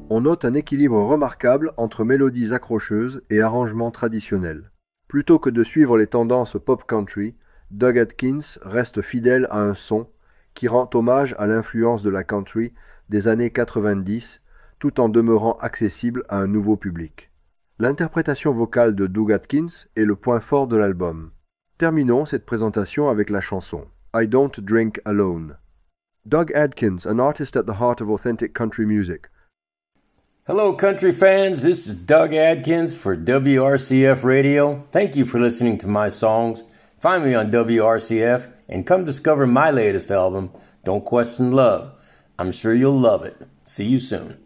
On note un équilibre remarquable entre mélodies accrocheuses et arrangements traditionnels. Plutôt que de suivre les tendances pop-country, Doug Atkins reste fidèle à un son qui rend hommage à l'influence de la country des années 90 tout en demeurant accessible à un nouveau public. L'interprétation vocale de Doug Atkins est le point fort de l'album. Terminons cette présentation avec la chanson I Don't Drink Alone. Doug Atkins, an artist at the heart of authentic country music. Hello, country fans. This is Doug Adkins for WRCF Radio. Thank you for listening to my songs. Find me on WRCF and come discover my latest album, Don't Question Love. I'm sure you'll love it. See you soon.